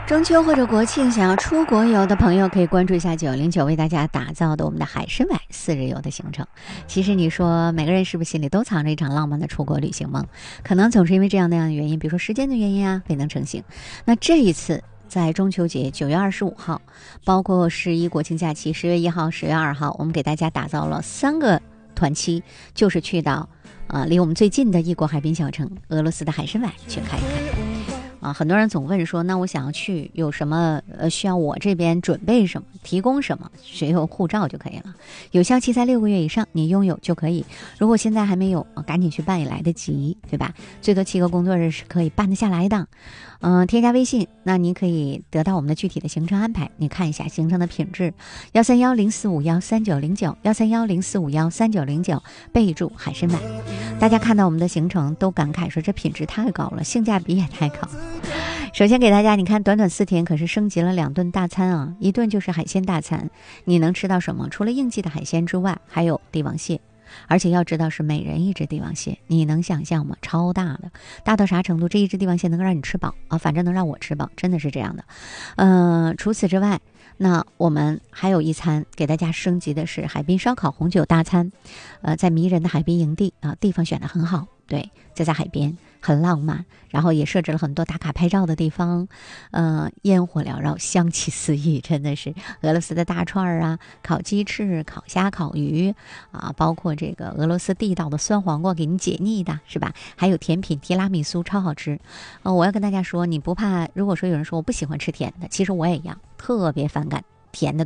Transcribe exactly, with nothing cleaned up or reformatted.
中秋或者国庆想要出国游的朋友，可以关注一下九零九为大家打造的我们的海参崴四日游的行程。其实你说每个人是不是心里都藏着一场浪漫的出国旅行梦？可能总是因为这样那样的原因，比如说时间的原因啊，未能成行。那这一次在中秋节九月二十五号，包括十一国庆假期十月一号、十月二号，我们给大家打造了三个团期，就是去到呃离我们最近的异国海滨小城俄罗斯的海参崴去看一看。啊，很多人总问说，那我想要去有什么呃需要我这边准备什么，提供什么？只有护照就可以了，有效期在六个月以上，你拥有就可以。如果现在还没有，赶紧去办也来得及，对吧？最多七个工作日是可以办得下来的。嗯、呃，添加微信，那您可以得到我们的具体的行程安排。你看一下行程的品质，幺三幺零四五幺三九零九，幺三幺零四五幺三九零九，备注海参崴。大家看到我们的行程都感慨说，这品质太高了，性价比也太高。首先给大家，你看短短四天可是升级了两顿大餐啊，一顿就是海鲜大餐，你能吃到什么？除了应季的海鲜之外，还有帝王蟹，而且要知道是每人一只帝王蟹，你能想象吗？超大的，大到啥程度？这一只帝王蟹能够让你吃饱啊，反正能让我吃饱，真的是这样的。呃，除此之外，那我们还有一餐给大家升级的是海滨烧烤红酒大餐，呃，在迷人的海滨营地啊，地方选得很好，对，就在海边。很浪漫，然后也设置了很多打卡拍照的地方，呃，烟火缭绕，香气四溢，真的是俄罗斯的大串儿啊，烤鸡翅、烤虾、烤鱼啊，包括这个俄罗斯地道的酸黄瓜，给你解腻的是吧？还有甜品提拉米苏，超好吃。呃，我要跟大家说，你不怕，如果说有人说我不喜欢吃甜的，其实我也一样，特别反感甜的